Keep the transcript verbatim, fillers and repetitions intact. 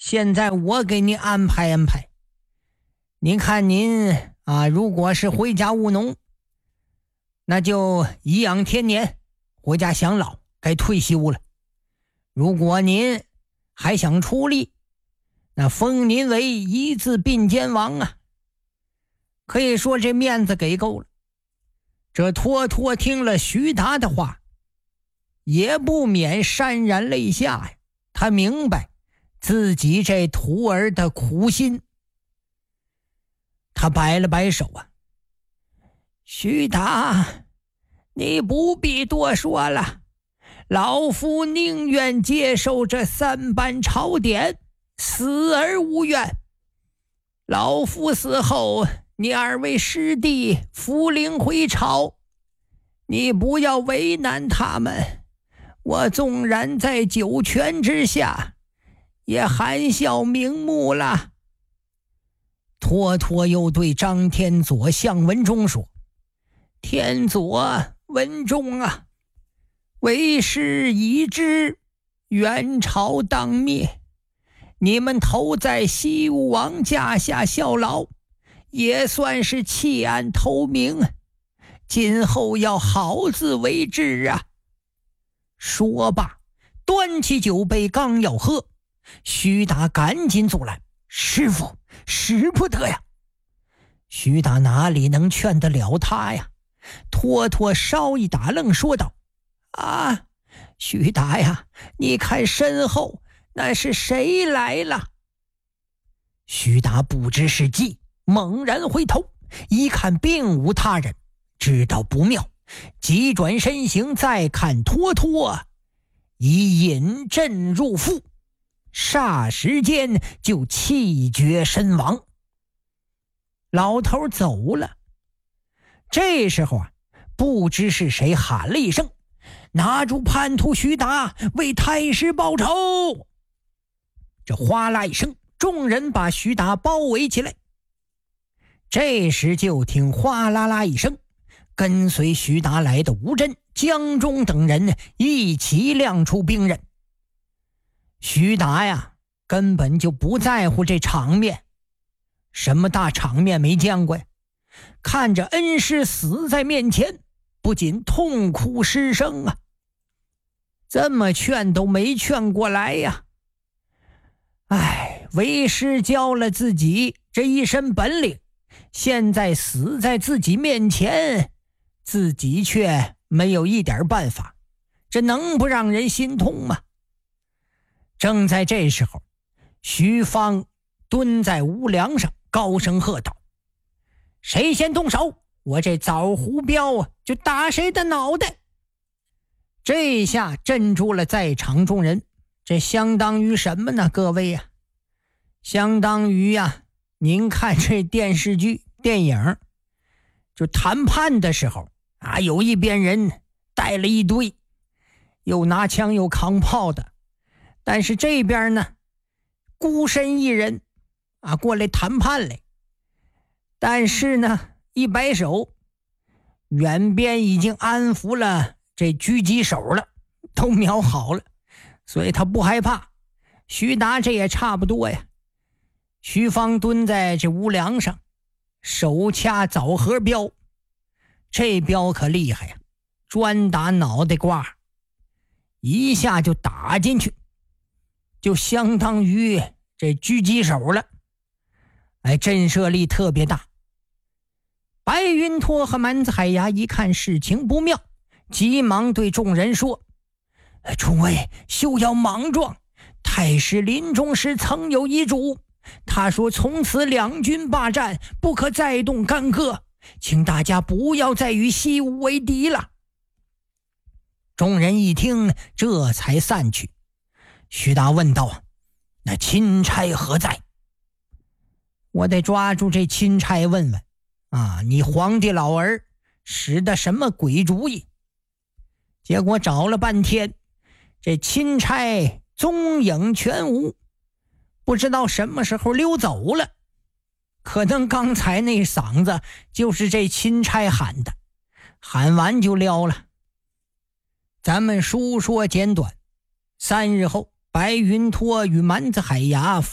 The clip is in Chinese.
现在我给你安排安排。您看您啊，如果是回家务农，那就颐养天年，回家享老，该退休了。如果您还想出力，那封您为一字并肩王啊。可以说这面子给够了。这托托听了徐达的话，也不免潸然泪下呀。他明白自己这徒儿的苦心。他摆了摆手啊，徐达，你不必多说了，老夫宁愿接受这三班朝典，死而无怨。老夫死后，你二位师弟扶灵回朝，你不要为难他们。我纵然在九泉之下，也含笑瞑目了。托托又对张天佐、向文忠说：天佐、文忠啊，为师已知元朝当灭，你们投在西吴王驾下效劳，也算是弃暗投明，今后要好自为之啊。说罢，端起酒杯刚要喝，徐达赶紧阻拦：师父，使不得呀！徐达哪里能劝得了他呀？托托稍一打愣，说道：啊，徐达呀，你看身后那是谁来了？徐达不知是计，猛然回头一看，并无他人，知道不妙，急转身形，再看托托已引阵入腹，霎时间就气绝身亡。老头走了。这时候啊，不知是谁喊了一声：拿住叛徒徐达，为太师报仇！这哗啦一声，众人把徐达包围起来。这时就听哗啦啦一声，跟随徐达来的吴真、江忠等人一起亮出兵刃。徐达呀，根本就不在乎这场面，什么大场面没见过呀？看着恩师死在面前，不仅痛哭失声啊！这么劝都没劝过来呀！哎，为师教了自己这一身本领，现在死在自己面前，自己却没有一点办法，这能不让人心痛吗？正在这时候，徐芳蹲在屋梁上，高声喝道：谁先动手，我这枣胡镖啊就打谁的脑袋！这一下镇住了在场众人。这相当于什么呢，各位呀？相当于呀，您看这电视剧电影，就谈判的时候啊，有一边人带了一堆又拿枪又扛炮的，但是这边呢孤身一人啊过来谈判来，但是呢一摆手，远边已经安抚了这狙击手了，都瞄好了，所以他不害怕。徐达这也差不多呀。徐芳蹲在这屋梁上，手掐枣核镖，这镖可厉害呀，专打脑袋瓜，一下就打进去，就相当于这狙击手了。哎，震慑力特别大。白云托和蛮子海牙一看事情不妙，急忙对众人说：诸位休要莽撞，太师临终时曾有遗嘱，他说从此两军霸占，不可再动干戈，请大家不要再与西吴为敌了。众人一听，这才散去。徐达问道：那钦差何在？我得抓住这钦差问问啊，你皇帝老儿使的什么鬼主意？结果找了半天，这钦差踪影全无，不知道什么时候溜走了。可能刚才那嗓子就是这钦差喊的，喊完就撩了。咱们书说简短，三日后，白云托与蛮子海牙